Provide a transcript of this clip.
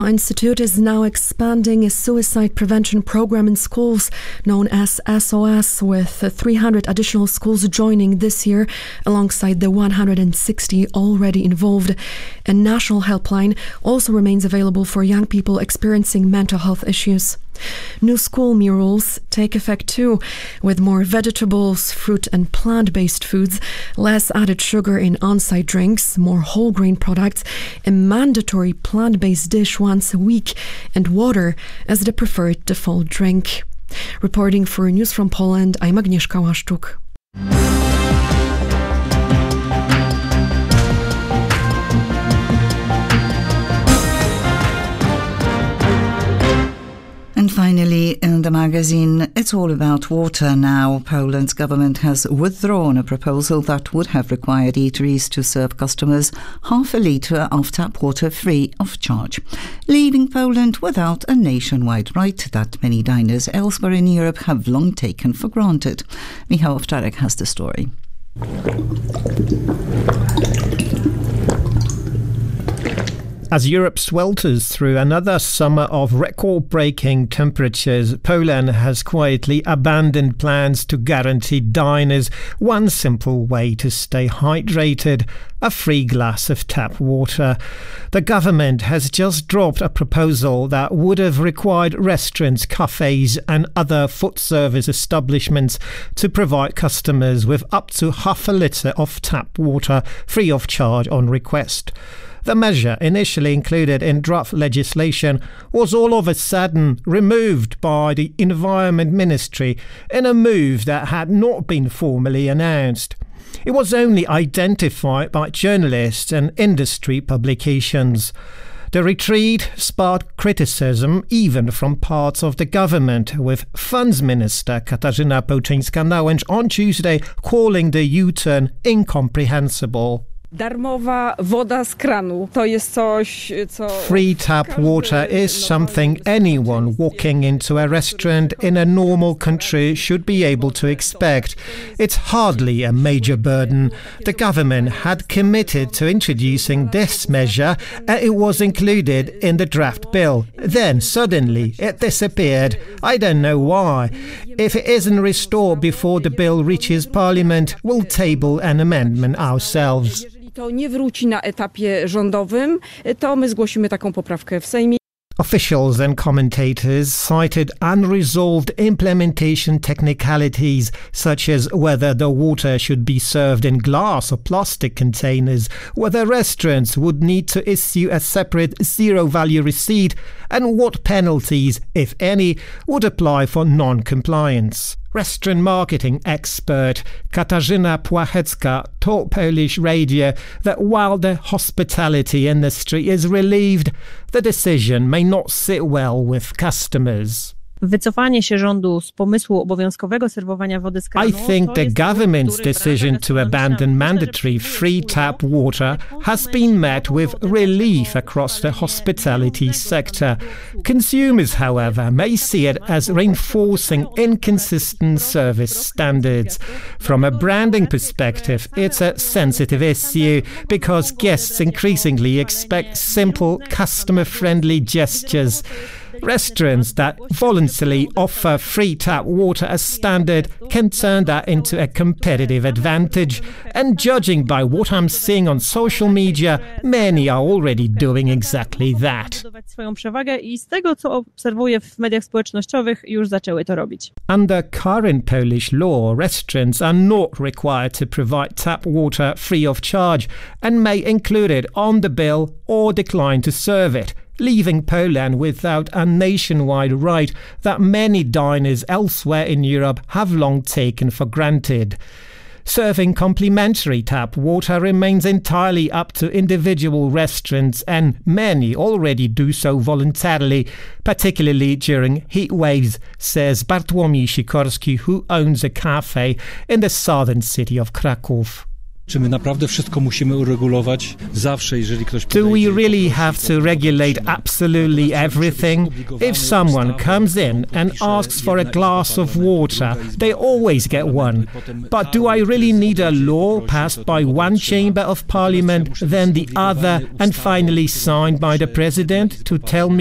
Institute is now expanding a suicide prevention program in schools known as SOS, with 300 additional schools joining this year alongside the 160 already involved. A national helpline also remains available for young people experiencing mental health issues. New school meal rules take effect too, with more vegetables, fruit and plant-based foods, less added sugar in on-site drinks, more whole grain products, a mandatory plant-based dish once a week, and water as the preferred default drink. Reporting for News from Poland, I'm Agnieszka Łaszczuk. And finally, in the magazine, it's all about water now. Poland's government has withdrawn a proposal that would have required eateries to serve customers half a litre of tap water free of charge, leaving Poland without a nationwide right that many diners elsewhere in Europe have long taken for granted. Michał Owczarek has the story. As Europe swelters through another summer of record-breaking temperatures, Poland has quietly abandoned plans to guarantee diners one simple way to stay hydrated: a free glass of tap water. The government has just dropped a proposal that would have required restaurants, cafes and other food service establishments to provide customers with up to half a litre of tap water free of charge on request. The measure, initially included in draft legislation, was all of a sudden removed by the Environment Ministry in a move that had not been formally announced. It was only identified by journalists and industry publications. The retreat sparked criticism even from parts of the government, with Funds Minister Katarzyna Pełczyńska-Nałęcz on Tuesday calling the U-turn incomprehensible. Darmowa woda z kranu to jest coś, co... Free tap water is something anyone walking into a restaurant in a normal country should be able to expect. It's hardly a major burden. The government had committed to introducing this measure and it was included in the draft bill. Then suddenly it disappeared. I don't know why. If it isn't restored before the bill reaches Parliament, we'll table an amendment ourselves. To nie wróci na etapie rządowym, to my zgłosimy taką poprawkę w Sejmie. Officials and commentators cited unresolved implementation technicalities, such as whether the water should be served in glass or plastic containers, whether restaurants would need to issue a separate zero-value receipt, and what penalties, if any, would apply for non-compliance. Restaurant marketing expert Katarzyna Płachecka told Polish radio that while the hospitality industry is relieved, the decision may not sit well with customers. Wycofanie się rządu z pomysłu obowiązkowego serwowania wody z kranu. I think the government's decision to abandon mandatory free tap water has been met with relief across the hospitality sector. Consumers, however, may see it as reinforcing inconsistent service standards. From a branding perspective, it's a sensitive issue because guests increasingly expect simple, customer-friendly gestures. Restaurants that voluntarily offer free tap water as standard can turn that into a competitive advantage, and judging by what I'm seeing on social media, many are already doing exactly that. Swoją przewagę i z tego, co obserwuję w mediach społecznościowych, już zaczęły to robić. Under current Polish law, restaurants are not required to provide tap water free of charge and may include it on the bill or decline to serve it, leaving Poland without a nationwide right that many diners elsewhere in Europe have long taken for granted. Serving complimentary tap water remains entirely up to individual restaurants, and many already do so voluntarily, particularly during heat waves, says Bartłomiej Sikorski, who owns a cafe in the southern city of Kraków. Czy my naprawdę wszystko musimy uregulować? Zawsze, jeżeli ktoś Do we really have to regulate absolutely everything? If someone comes in and asks for a glass of water, they always get one. But do I really need a law passed by one chamber of parliament, then the other, and finally signed by the president to tell me